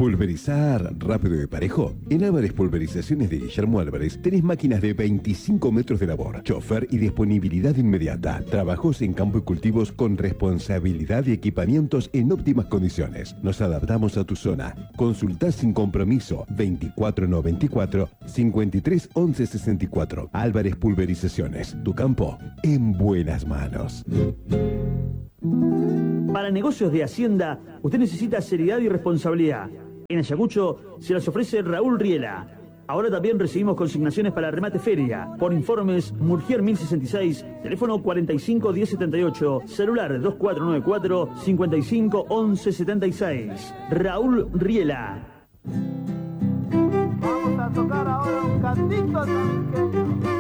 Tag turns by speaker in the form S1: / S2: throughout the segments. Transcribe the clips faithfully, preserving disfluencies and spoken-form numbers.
S1: ¿Pulverizar rápido y parejo? En Álvarez Pulverizaciones de Guillermo Álvarez tenés máquinas de veinticinco metros de labor, chofer y disponibilidad inmediata. Trabajos en campo y cultivos con responsabilidad y equipamientos en óptimas condiciones. Nos adaptamos a tu zona. Consultá sin compromiso veinticuatro noventa y cuatro, cincuenta y tres once sesenta y cuatro. Álvarez Pulverizaciones. Tu campo en buenas manos.
S2: Para negocios de Hacienda, usted necesita seriedad y responsabilidad. En Ayacucho se las ofrece Raúl Riela. Ahora también recibimos consignaciones para remate feria. Por informes, Murgier mil sesenta y seis, teléfono cuarenta y cinco diez setenta y ocho, celular dos cuatro nueve cuatro, cincuenta y cinco once setenta y seis. Raúl Riela.
S3: Vamos a tocar ahora un cantito sanqueño.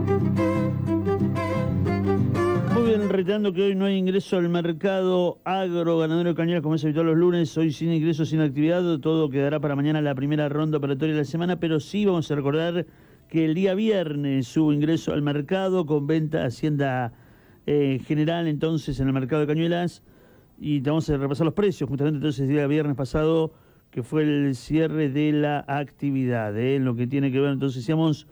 S4: Muy bien, reiterando que hoy no hay ingreso al mercado agro ganadero de Cañuelas como es habitual los lunes. Hoy sin ingreso, sin actividad, todo quedará para mañana la primera ronda operatoria de la semana, pero sí vamos a recordar que el día viernes hubo ingreso al mercado con venta Hacienda eh, General entonces en el mercado de Cañuelas, y te vamos a repasar los precios justamente entonces el día viernes pasado, que fue el cierre de la actividad, ¿eh? Lo que tiene que ver entonces, decíamos,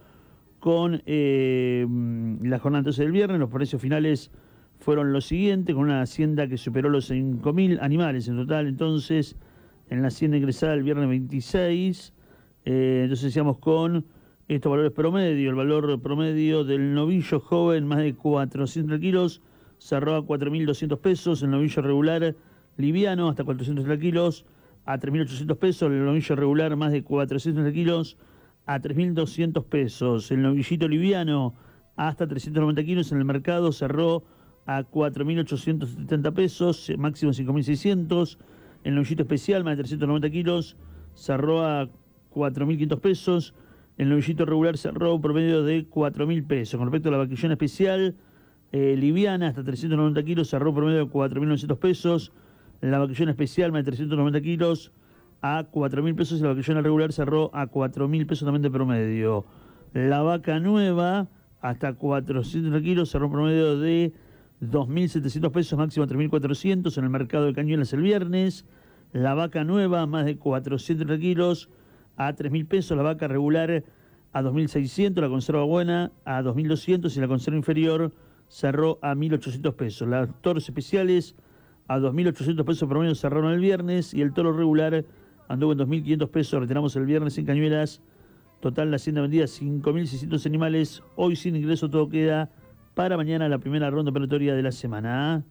S4: con eh, la jornada entonces del viernes. Los precios finales fueron los siguientes, con una hacienda que superó los cinco mil animales en total, entonces, en la hacienda ingresada el viernes veintiséis, eh, entonces decíamos con estos valores promedio, el valor promedio del novillo joven, más de cuatrocientos kilos, cerró a cuatro mil doscientos pesos, el novillo regular liviano hasta cuatrocientos kilos, a tres mil ochocientos pesos, el novillo regular más de cuatrocientos kilos, a tres mil doscientos pesos. El novillito liviano hasta trescientos noventa kilos en el mercado cerró a cuatro mil ochocientos setenta pesos, máximo cinco mil seiscientos. El novillito especial más de trescientos noventa kilos cerró a cuatro mil quinientos pesos. El novillito regular cerró un promedio de cuatro mil pesos. Con respecto a la vaquillona especial, eh, liviana hasta trescientos noventa kilos cerró un promedio de cuatro mil novecientos pesos. La vaquillona especial más de trescientos noventa kilos a cuatro mil pesos, y la vaquillona regular cerró a cuatro mil pesos también de promedio. La vaca nueva hasta cuatrocientos kilos cerró un promedio de dos mil setecientos pesos, máximo tres mil cuatrocientos en el mercado de Cañuelas el viernes. La vaca nueva más de cuatrocientos kilos a tres mil pesos, la vaca regular a dos mil seiscientos, la conserva buena a dos mil doscientos y la conserva inferior cerró a mil ochocientos pesos. Las toros especiales a dos mil ochocientos pesos promedio cerraron el viernes, y el toro regular anduvo en dos mil quinientos pesos, retiramos el viernes en Cañuelas. Total, la hacienda vendida cinco mil seiscientos animales. Hoy sin ingreso, todo queda para mañana la primera ronda operatoria de la semana.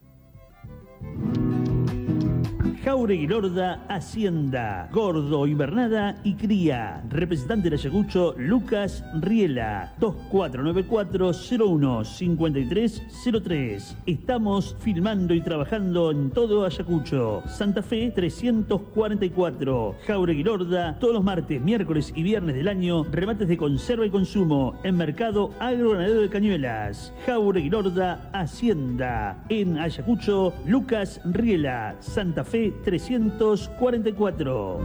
S4: Jauregui Lorda Hacienda, Gordo, Invernada y Cría. Representante de Ayacucho, Lucas Riela, dos cuatro nueve cuatro, cero uno cinco tres cero tres. Estamos filmando y trabajando en todo Ayacucho. Santa Fe trescientos cuarenta y cuatro. Jauregui Lorda, todos los martes, miércoles y viernes del año, remates de conserva y consumo en Mercado Agroganadero de Cañuelas. Jauregui Lorda Hacienda. En Ayacucho, Lucas Riela, Santa Fe trescientos cuarenta y cuatro.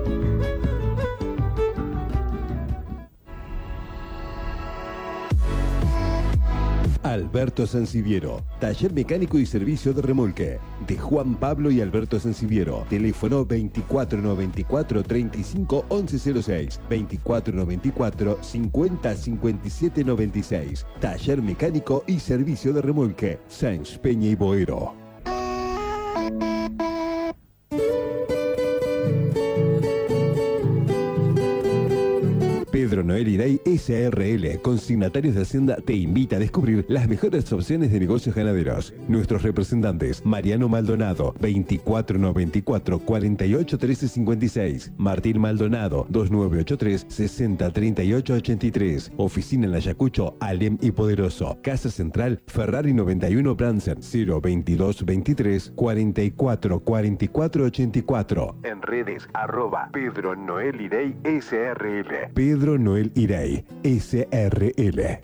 S1: Alberto Sanciviero, taller mecánico y servicio de remolque. De Juan Pablo y Alberto Sanciviero. Teléfono veinticuatro noventa y cuatro, treinta y cinco once cero seis, veinticuatro noventa y cuatro, cincuenta cincuenta y siete noventa y seis. Taller mecánico y servicio de remolque. Sáenz Peña y Boero. Pedro Noel Irey S A R L, consignatarios de Hacienda, te invita a descubrir las mejores opciones de negocios ganaderos. Nuestros representantes: Mariano Maldonado, veinticuatro noventa y cuatro, cuarenta y ocho trece cincuenta y seis. Martín Maldonado, veintinueve ochenta y tres, sesenta treinta y ocho ochenta y tres. Oficina en Ayacucho, Alem y Poderoso. Casa Central, Ferrari noventa y uno Bransen, cero veintidós veintitrés, cuarenta y cuatro cuarenta y cuatro ochenta y cuatro. En redes, arroba Pedro Noel Irey S A R L. Pedro Noel Irey S A R L.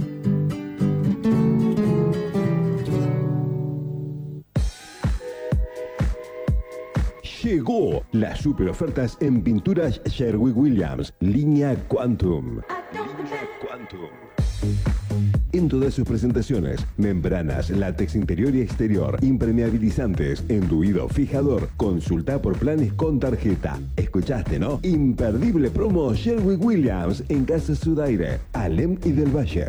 S1: Llegó las super ofertas en pinturas Sherwin Williams, línea Quantum. Línea Quantum. en todas sus presentaciones. Membranas, látex interior y exterior, impermeabilizantes, enduido, fijador. Consulta por planes con tarjeta. ¿Escuchaste, no? Imperdible promo Sherwin Williams en Casa Sudaire, Alem y del Valle.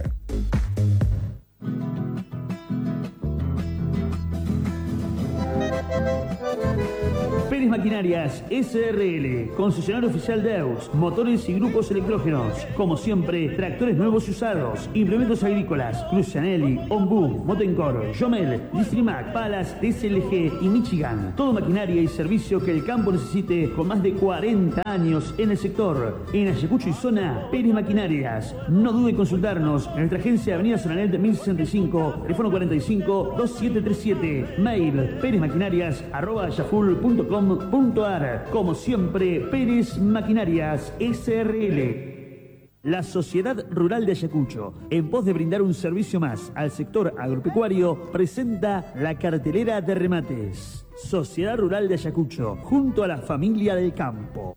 S2: Pérez Maquinarias S R L, concesionario oficial de E U S, motores y grupos electrógenos. Como siempre, tractores nuevos y usados, implementos agrícolas, Crucianelli, Ombu, Motencor, Jomel, Distrimac, Palas, T S L G y Michigan. Todo maquinaria y servicio que el campo necesite con más de cuarenta años en el sector. En Ayacucho y zona, Pérez Maquinarias. No dude en consultarnos en nuestra agencia Avenida Solanel de mil sesenta y cinco, teléfono cuarenta y cinco, veintisiete treinta y siete, mail perezmaquinarias arroba yaful punto com punto ar. Como siempre, Pérez Maquinarias S R L. La Sociedad Rural de Ayacucho, en pos de brindar un servicio más al sector agropecuario, presenta la cartelera de remates. Sociedad Rural de Ayacucho, junto a la familia del campo.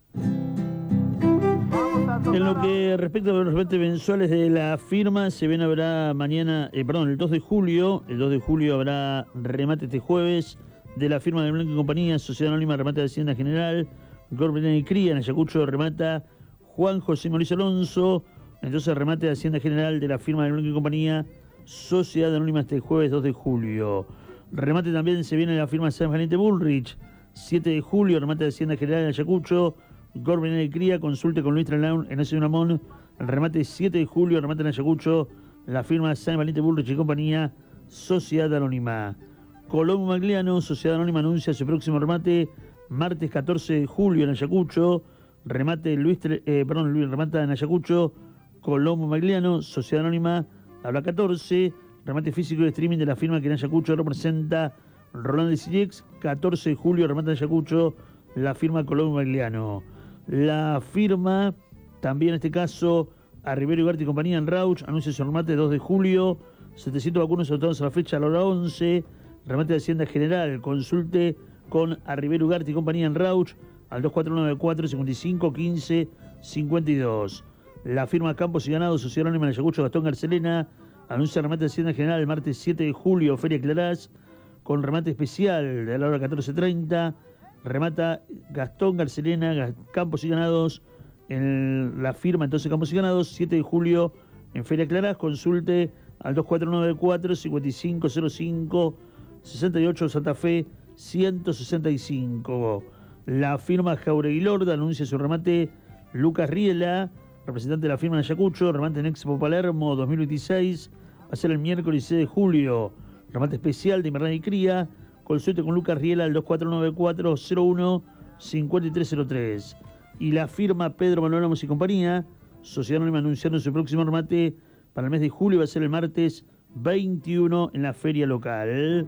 S4: En lo que respecta a los remates mensuales de la firma, se ven habrá mañana, eh, perdón, el dos de julio, el dos de julio habrá remate este jueves de la firma de Blanco y Compañía, Sociedad Anónima Remate de Hacienda General, Gorbelén y Cría. En Ayacucho remata Juan José Mauricio Alonso. Entonces remate de Hacienda General de la firma de Blanco y Compañía, Sociedad Anónima, este jueves dos de julio. Remate también se viene la firma San Valente Bullrich, siete de julio, remate de Hacienda General en Ayacucho, Gorbelén y Cría. Consulte con Luis Tralaun en ese Unamón. El remate siete de julio, remate en Ayacucho, la firma San Valente Bullrich y Compañía, Sociedad Anónima. Colombo Magliano, Sociedad Anónima, anuncia su próximo remate martes catorce de julio en Ayacucho. Remate Luis, eh, perdón, Luis remata en Ayacucho. Colombo Magliano, Sociedad Anónima, habla catorce. Remate físico y streaming de la firma que en Ayacucho representa Rolando de Sillex. catorce de julio, remata en Ayacucho, la firma Colombo Magliano. La firma, también en este caso, a Rivero Ugarte y Compañía en Rauch, anuncia su remate dos de julio. setecientos vacunos adoptados a la fecha a la hora once. Remate de Hacienda General. Consulte con Arribero Ugarte y Compañía en Rauch al dos cuatro nueve cuatro, cinco cinco, uno cinco, cinco dos. La firma Campos y Ganados, Sociedad Anónima en Ayacucho, Gastón Garcelena, anuncia remate de Hacienda General el martes siete de julio, Feria Clarás, con remate especial de la hora catorce treinta. Remata Gastón Garcelena, Campos y Ganados, en la firma entonces Campos y Ganados, siete de julio en Feria Clarás. Consulte al dos cuatro nueve cuatro, cinco cinco cero cinco, sesenta y ocho, Santa Fe ciento sesenta y cinco. La firma Jauregui Lorda anuncia su remate Lucas Riela, representante de la firma en Ayacucho, remate en Expo Palermo dos mil veintiséis, va a ser el miércoles seis de julio, remate especial de Invernada y Cría. Consulte con Lucas Riela al dos cuatro nueve cuatro, cero uno, cinco tres cero tres. Y la firma Pedro Manuel Amos y Compañía, Sociedad Anónima, anunciando su próximo remate para el mes de julio, va a ser el martes veintiuno en la feria local.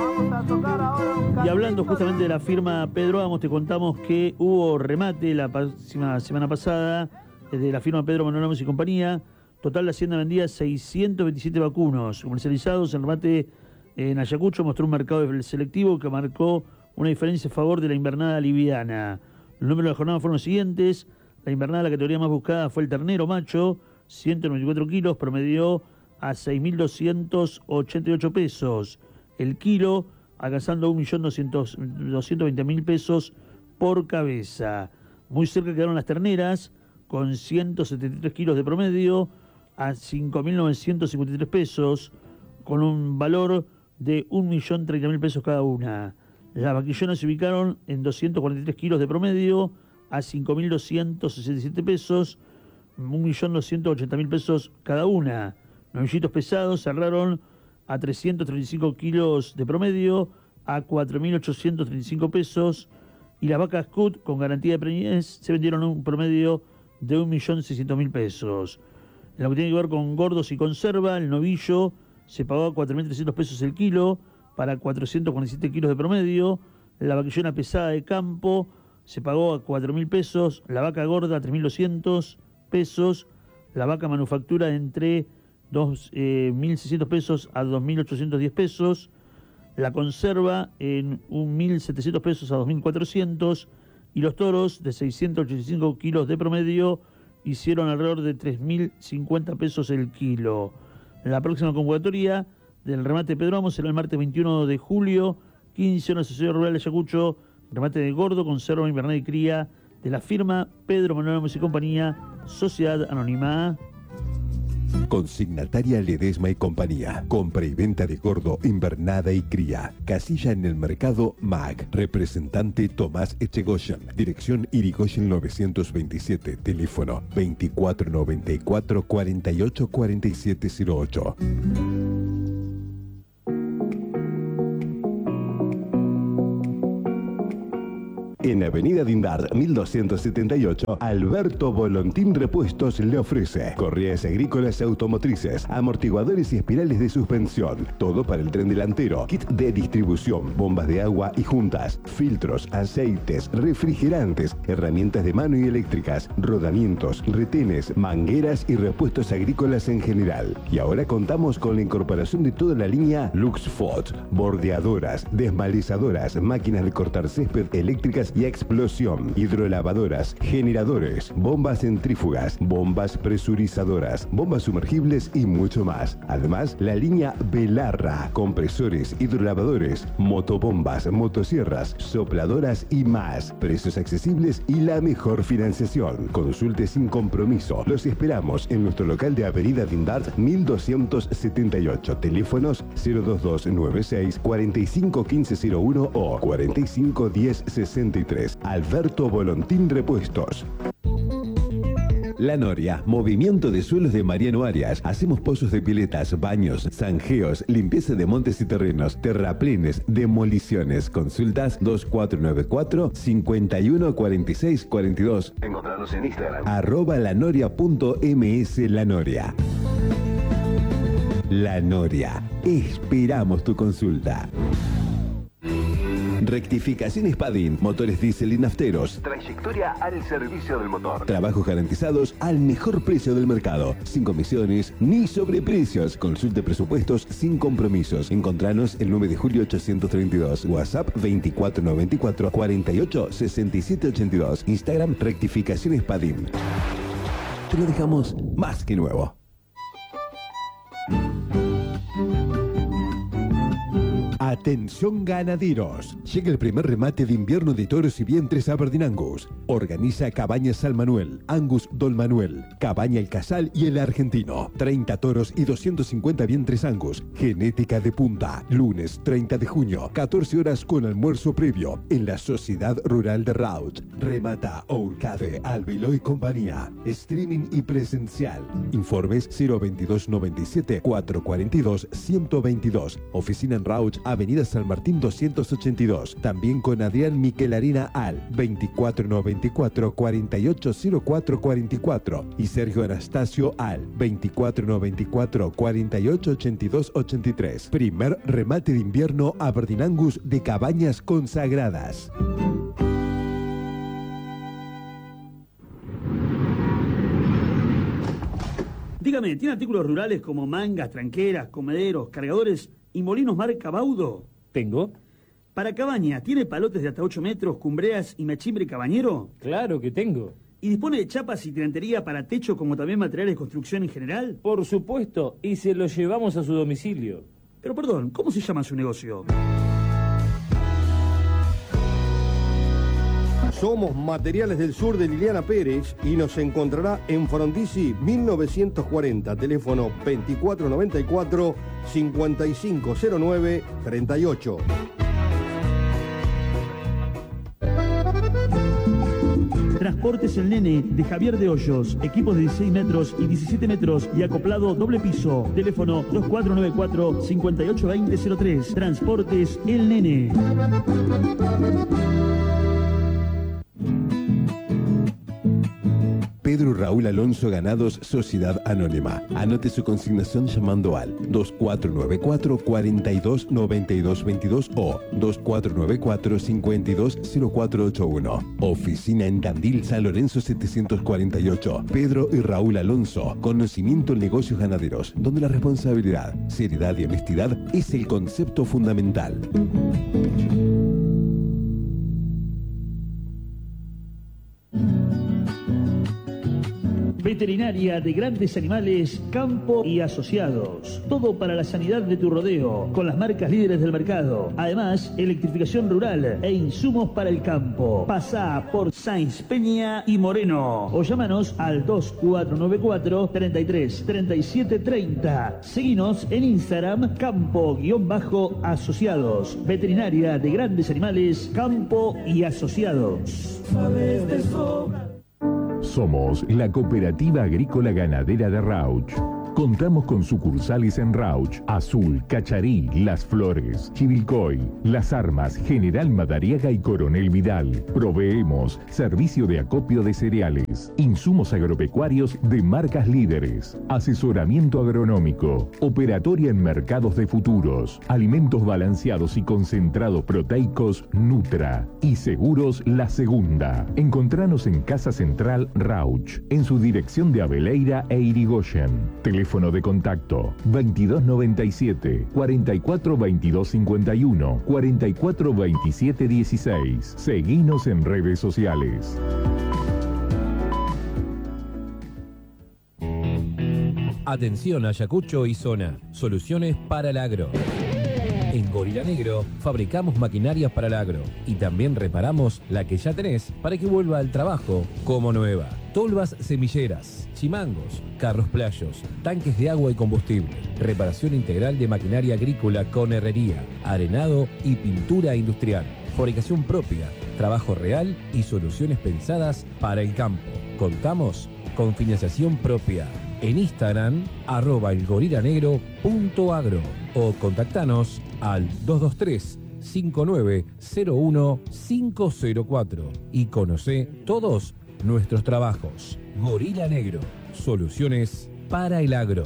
S4: Y hablando justamente de la firma Pedro Amos, te contamos que hubo remate la próxima semana pasada de la firma Pedro Manuel Amos y Compañía. Total, la Hacienda vendía seiscientos veintisiete vacunos comercializados. El remate en Ayacucho mostró un mercado selectivo que marcó una diferencia a favor de la invernada liviana. Los números de la jornada fueron los siguientes. La invernada, la categoría más buscada, fue el ternero macho, ciento noventa y cuatro kilos, promedió a seis mil doscientos ochenta y ocho pesos el kilo, alcanzando un millón doscientos veinte mil pesos por cabeza. Muy cerca quedaron las terneras, con ciento setenta y tres kilos de promedio, a cinco mil novecientos cincuenta y tres pesos, con un valor de un millón treinta mil pesos cada una. Las vaquillonas se ubicaron en doscientos cuarenta y tres kilos de promedio, a cinco mil doscientos sesenta y siete pesos, un millón doscientos ochenta mil pesos cada una. Novillitos pesados cerraron a trescientos treinta y cinco kilos de promedio, a cuatro mil ochocientos treinta y cinco pesos. Y las vacas Cut con garantía de preñez se vendieron un promedio de un millón seiscientos mil pesos. En lo que tiene que ver con gordos y conserva, el novillo se pagó a cuatro mil trescientos pesos el kilo para cuatrocientos cuarenta y siete kilos de promedio. La vaquillona pesada de campo se pagó a cuatro mil pesos. La vaca gorda a tres mil doscientos pesos. La vaca manufactura entre dos mil seiscientos pesos a dos mil ochocientos diez pesos. La conserva en mil setecientos pesos a dos mil cuatrocientos. Y los toros de seiscientos ochenta y cinco kilos de promedio hicieron alrededor de tres mil cincuenta pesos el kilo. La próxima convocatoria del remate Pedro Amos será el martes veintiuno de julio, quince horas, Sociedad Rural de Ayacucho, remate de Gordo, conserva, invernal y cría, de la firma Pedro Manuel Amos y compañía, Sociedad Anónima.
S1: Consignataria Ledesma y compañía. Compra y venta de gordo, invernada y cría. Casilla en el mercado M A C. Representante Tomás Echegoyen. Dirección Irigoyen novecientos veintisiete. Teléfono veinticuatro noventa y cuatro, cuarenta y ocho, cuarenta y siete cero ocho. En Avenida Dindar, mil doscientos setenta y ocho, Alberto Volontín Repuestos le ofrece correas agrícolas automotrices, amortiguadores y espirales de suspensión, todo para el tren delantero, kit de distribución, bombas de agua y juntas, filtros, aceites, refrigerantes, herramientas de mano y eléctricas, rodamientos, retenes, mangueras y repuestos agrícolas en general. Y ahora contamos con la incorporación de toda la línea Luxfot, bordeadoras, desmalizadoras, máquinas de cortar césped eléctricas y explosión, hidrolavadoras, generadores, bombas centrífugas, bombas presurizadoras, bombas sumergibles y mucho más. Además, la línea Belarra, compresores, hidrolavadores, motobombas, motosierras, sopladoras y más. Precios accesibles y la mejor financiación. Consulte sin compromiso. Los esperamos en nuestro local de Avenida Dindart mil doscientos setenta y ocho. Teléfonos cero dos dos nueve seis, cuarenta y cinco quince cero uno o cuarenta y cinco diez sesenta y tres. Alberto Volontín Repuestos. La Noria, movimiento de suelos de Mariano Arias. Hacemos pozos de piletas, baños, zanjeos, limpieza de montes y terrenos, terraplenes, demoliciones. Consultas dos cuatro nueve cuatro, cinco uno cuatro seis cuatro dos. Encontrarnos en Instagram. Arroba lanoria.ms La Noria. La Noria. Esperamos tu consulta. Rectificaciones Padin, motores diésel y nafteros. Trayectoria al servicio del motor. Trabajos garantizados al mejor precio del mercado. Sin comisiones ni sobreprecios. Consulte presupuestos sin compromisos. Encontranos el nueve de julio ochocientos treinta y dos. WhatsApp veinticuatro noventa y cuatro, cuarenta y ocho, sesenta y siete ochenta y dos. Instagram Rectificaciones Padin. Te lo dejamos más que nuevo. Atención ganaderos, llega el primer remate de invierno de toros y vientres Aberdeen Angus. Organiza Cabañas San Manuel, Angus Don Manuel, Cabaña El Casal y El Argentino. treinta toros y doscientos cincuenta vientres Angus. Genética de punta. Lunes treinta de junio, catorce horas con almuerzo previo en la Sociedad Rural de Rauch. Remata Ourcade, Albelo y compañía. Streaming y presencial. Informes cero veintidós noventa y siete, cuatrocientos cuarenta y dos, ciento veintidós. Oficina en Rauch, Avenida San Martín doscientos ochenta y dos. También con Adrián Miquelarina al veinticuatro noventa y cuatro, cuarenta y ocho cero cuatro cuarenta y cuatro y Sergio Anastasio al veinticuatro noventa y cuatro, cuarenta y ocho ochenta y dos ochenta y tres. Primer remate de invierno Aberdeen Angus de Cabañas Consagradas.
S2: Dígame, ¿tiene artículos rurales como mangas, tranqueras, comederos, cargadores y molinos marca Baudo?
S5: ¿Tengo?
S2: Para cabaña, ¿tiene palotes de hasta ocho metros, cumbreas y machimbre cabañero?
S5: Claro que tengo.
S2: ¿Y dispone de chapas y tirantería para techo como también materiales de construcción en general?
S5: Por supuesto, y se lo llevamos a su domicilio.
S2: Pero perdón, ¿cómo se llama su negocio?
S6: Somos Materiales del Sur de Liliana Pérez y nos encontrará en Frondizi mil novecientos cuarenta, teléfono veinticuatro noventa y cuatro, cincuenta y cinco cero nueve, treinta y ocho.
S2: Transportes El Nene de Javier de Hoyos, equipos de dieciséis metros y diecisiete metros y acoplado doble piso. Teléfono dos cuatro nueve cuatro, cinco ocho dos cero cero tres. Transportes El Nene.
S1: Pedro Raúl Alonso Ganados, Sociedad Anónima. Anote su consignación llamando al dos cuatro nueve cuatro, cuarenta y dos, noventa y dos veintidós o dos cuatro nueve cuatro, cincuenta y dos, cero cuatro ocho uno. Oficina en Tandil, San Lorenzo setecientos cuarenta y ocho. Pedro y Raúl Alonso. Conocimiento en negocios ganaderos, donde la responsabilidad, seriedad y honestidad es el concepto fundamental.
S2: Veterinaria de Grandes Animales, Campo y Asociados. Todo para la sanidad de tu rodeo, con las marcas líderes del mercado. Además, electrificación rural e insumos para el campo. Pasá por Sáenz Peña y Moreno. O llámanos al dos cuatro nueve cuatro, treinta y tres, treinta y siete, treinta. Seguinos en Instagram, Campo-Asociados. Veterinaria de Grandes Animales, Campo y Asociados.
S7: Somos la Cooperativa Agrícola Ganadera de Rauch. Contamos con sucursales en Rauch, Azul, Cacharí, Las Flores, Chivilcoy, Las Armas, General Madariaga y Coronel Vidal. Proveemos servicio de acopio de cereales, insumos agropecuarios de marcas líderes, asesoramiento agronómico, operatoria en mercados de futuros, alimentos balanceados y concentrados proteicos Nutra y seguros La Segunda. Encontranos en Casa Central Rauch, en su dirección de Abeleira e Irigoyen. Teléfono de contacto veintidós noventa y siete, cuarenta y cuatro veintidós cincuenta y uno, cuarenta y cuatro veintisiete dieciséis. Seguinos en redes sociales.
S8: Atención Ayacucho y zona. Soluciones para el agro. En Gorila Negro fabricamos maquinarias para el agro y también reparamos la que ya tenés para que vuelva al trabajo como nueva. Tolvas semilleras, chimangos, carros playos, tanques de agua y combustible, reparación integral de maquinaria agrícola con herrería, arenado y pintura industrial, fabricación propia, trabajo real y soluciones pensadas para el campo. Contamos con financiación propia. En Instagram, arroba elgorilanegro.agro o contactanos al dos dos tres, cinco nueve cero uno, cinco cero cuatro y conocé todos nuestros trabajos. Gorila Negro, soluciones para el agro.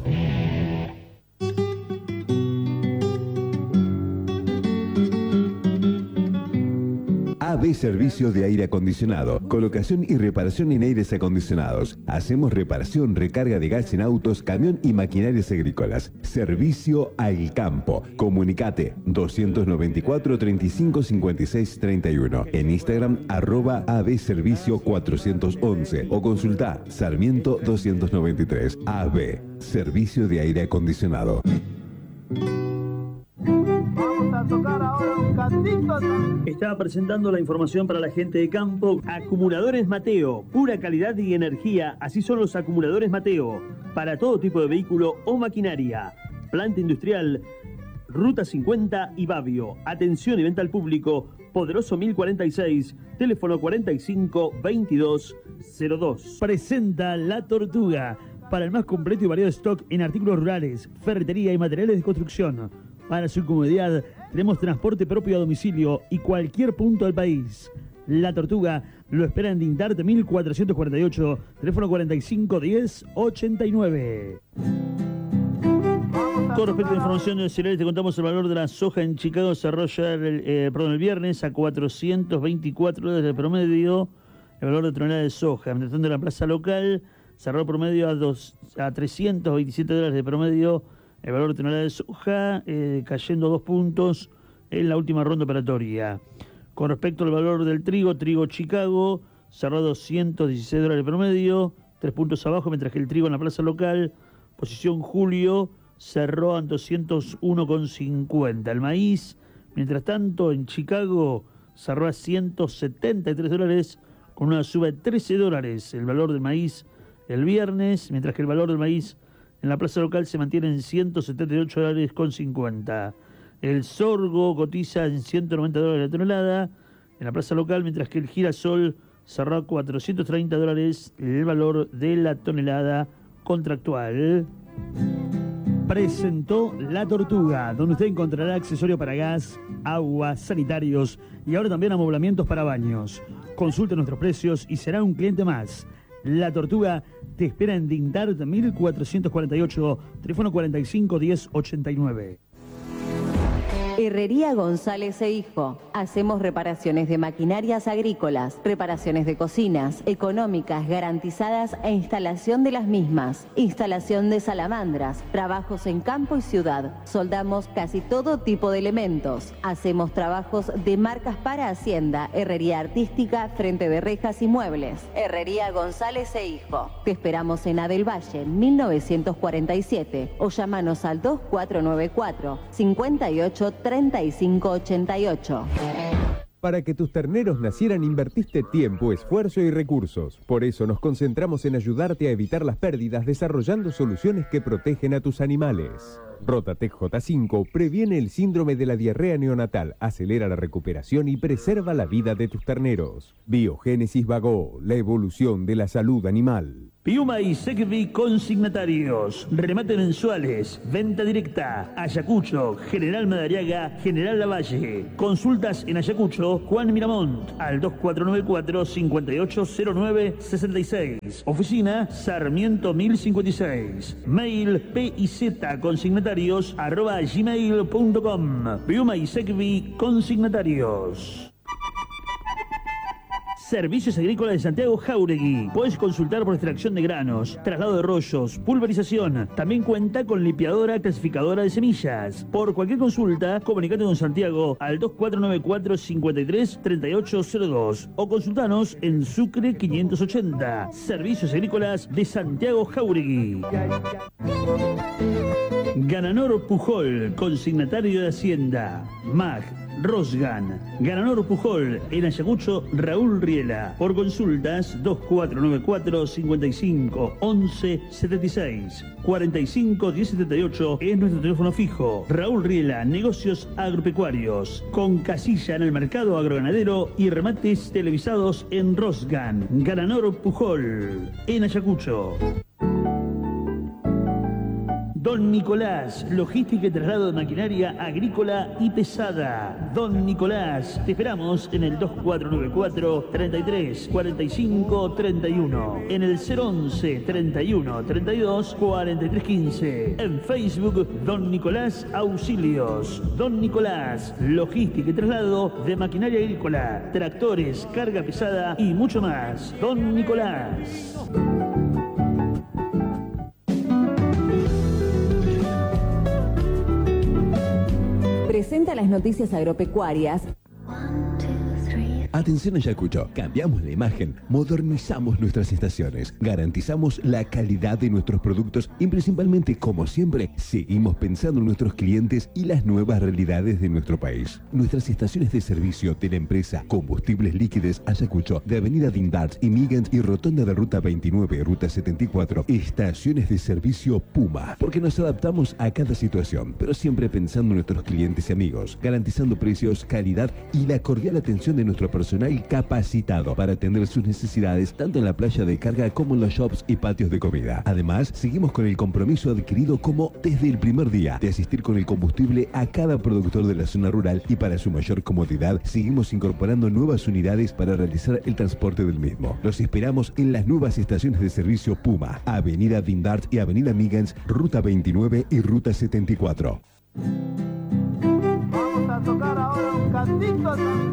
S1: A B Servicio de Aire Acondicionado, colocación y reparación en aires acondicionados. Hacemos reparación, recarga de gas en autos, camión y maquinarias agrícolas. Servicio al campo. Comunicate doscientos noventa y cuatro, treinta y cinco, cincuenta y seis, treinta y uno. En Instagram, arroba A B Servicio cuatrocientos once o consulta Sarmiento doscientos noventa y tres. A B, Servicio de Aire Acondicionado.
S3: Vamos a tocar ahora un cantito también.
S2: Estaba presentando la información para la gente de campo. Acumuladores Mateo, pura calidad y energía. Así son los acumuladores Mateo, para todo tipo de vehículo o maquinaria. Planta industrial, Ruta cincuenta y Babio. Atención y venta al público. Poderoso mil cuarenta y seis, teléfono cuarenta y cinco, veintidós, cero dos. Presenta La Tortuga, para el más completo y variado stock en artículos rurales, ferretería y materiales de construcción. Para su comodidad, tenemos transporte propio a domicilio y cualquier punto del país. La Tortuga lo espera en Dintarte mil cuatrocientos cuarenta y ocho, teléfono cuarenta y cinco, diez, ochenta y nueve. Con respecto a la información de cereales, te contamos el valor de la soja en Chicago. Cerró ya el, eh, perdón, el viernes a cuatrocientos veinticuatro dólares de promedio el valor de tonelada de soja. Mientras tanto, en la plaza local cerró promedio a, dos, a trescientos veintisiete dólares de promedio el valor de tonelada de soja, eh, cayendo dos puntos en la última ronda operatoria. Con respecto al valor del trigo, trigo Chicago cerró doscientos dieciséis dólares de promedio, tres puntos abajo, mientras que el trigo en la plaza local, posición julio, cerró en doscientos uno con cincuenta. El maíz, mientras tanto, en Chicago cerró a ciento setenta y tres dólares, con una suba de trece dólares el valor del maíz el viernes, mientras que el valor del maíz en la plaza local se mantiene en ciento setenta y ocho dólares con cincuenta. El sorgo cotiza en ciento noventa dólares la tonelada en la plaza local, mientras que el girasol cerró a cuatrocientos treinta dólares el valor de la tonelada contractual. Presentó La Tortuga, donde usted encontrará accesorio para gas, agua, sanitarios y ahora también amoblamientos para baños. Consulte nuestros precios y será un cliente más. La Tortuga te espera en Dintarte mil cuatrocientos cuarenta y ocho, teléfono cuarenta y cinco, diez, ochenta y nueve.
S9: Herrería González e Hijo. Hacemos reparaciones de maquinarias agrícolas, reparaciones de cocinas, económicas, garantizadas e instalación de las mismas. Instalación de salamandras, trabajos en campo y ciudad. Soldamos casi todo tipo de elementos. Hacemos trabajos de marcas para Hacienda, herrería artística, frente de rejas y muebles. Herrería González e Hijo. Te esperamos en Adel Valle, mil novecientos cuarenta y siete, o llamanos al dos cuatro nueve cuatro, cinco ocho, tres cinco ocho ocho.
S10: Para que tus terneros nacieran invertiste tiempo, esfuerzo y recursos. Por eso nos concentramos en ayudarte a evitar las pérdidas desarrollando soluciones que protegen a tus animales. Rotatec J cinco previene el síndrome de la diarrea neonatal, acelera la recuperación y preserva la vida de tus terneros. Biogénesis Vago, la evolución de la salud animal.
S2: Piuma y Secvi consignatarios, remate mensuales, venta directa, Ayacucho, General Madariaga, General Lavalle. Consultas en Ayacucho, Juan Miramont, al dos cuatro nueve cuatro, cinco ocho cero nueve seis seis. Oficina, Sarmiento mil cincuenta y seis. Mail piz consignatarios arroba gmail punto com. Piuma y Secvi consignatarios. Servicios Agrícolas de Santiago Jáuregui. Puedes consultar por extracción de granos, traslado de rollos, pulverización. También cuenta con limpiadora clasificadora de semillas. Por cualquier consulta, comunicate con Santiago al dos cuatro nueve cuatro, cinco tres, tres ocho cero dos o consultanos en Sucre quinientos ochenta. Servicios Agrícolas de Santiago Jáuregui. Gananor Pujol, consignatario de Hacienda. M A G, Rosgan, Gananor Pujol, en Ayacucho, Raúl Riela. Por consultas, dos cuatro nueve cuatro, cinco cinco, once setenta y seis. cuarenta y cinco, diez setenta y ocho es nuestro teléfono fijo. Raúl Riela, negocios agropecuarios, con casilla en el mercado agroganadero y remates televisados en Rosgan. Gananor Pujol, en Ayacucho. Don Nicolás, logística y traslado de maquinaria agrícola y pesada. Don Nicolás, te esperamos en el dos cuatro nueve cuatro, treinta y tres, cuarenta y cinco, treinta y uno, en el cero once, treinta y uno, treinta y dos, cuarenta y tres quince, en Facebook Don Nicolás Auxilios. Don Nicolás, logística y traslado de maquinaria agrícola, tractores, carga pesada y mucho más. Don Nicolás.
S9: Presenta las noticias agropecuarias.
S1: Atención Ayacucho, cambiamos la imagen, modernizamos nuestras estaciones, garantizamos la calidad de nuestros productos y principalmente, como siempre, seguimos pensando en nuestros clientes y las nuevas realidades de nuestro país. Nuestras estaciones de servicio de la empresa Combustibles Líquidos Ayacucho, de Avenida Dindart y Miguens y Rotonda de Ruta veintinueve, Ruta setenta y cuatro, estaciones de servicio Puma, porque nos adaptamos a cada situación, pero siempre pensando en nuestros clientes y amigos, garantizando precios, calidad y la cordial atención de nuestro personal capacitado para atender sus necesidades tanto en la playa de carga como en los shops y patios de comida. Además, seguimos con el compromiso adquirido como desde el primer día de asistir con el combustible a cada productor de la zona rural y para su mayor comodidad seguimos incorporando nuevas unidades para realizar el transporte del mismo. Los esperamos en las nuevas estaciones de servicio Puma, Avenida Dindart y Avenida Miguens, Ruta veintinueve y Ruta setenta y cuatro.
S3: Vamos a tocar ahora un cantito también.